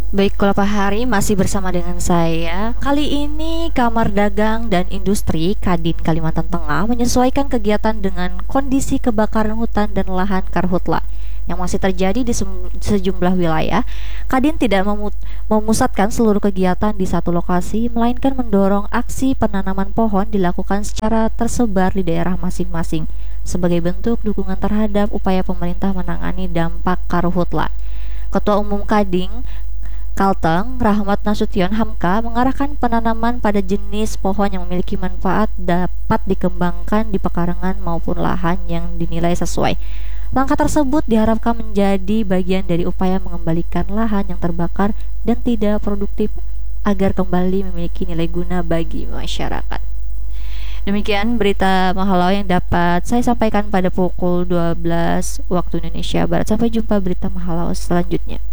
Baik, kalau Pak Hari masih bersama dengan saya. Kali ini Kamar Dagang dan Industri Kadin Kalimantan Tengah menyesuaikan kegiatan dengan kondisi kebakaran hutan dan lahan karhutla yang masih terjadi di sejumlah wilayah. Kadin tidak memusatkan seluruh kegiatan di satu lokasi, melainkan mendorong aksi penanaman pohon dilakukan secara tersebar di daerah masing-masing sebagai bentuk dukungan terhadap upaya pemerintah menangani dampak karhutla. Ketua Umum Kadin Kalteng, Rahmat Nasution Hamka mengarahkan penanaman pada jenis pohon yang memiliki manfaat dapat dikembangkan di pekarangan maupun lahan yang dinilai sesuai. Langkah tersebut diharapkan menjadi bagian dari upaya mengembalikan lahan yang terbakar dan tidak produktif agar kembali memiliki nilai guna bagi masyarakat. Demikian berita Mahalau yang dapat saya sampaikan pada pukul 12 waktu Indonesia Barat. Sampai jumpa berita Mahalau selanjutnya.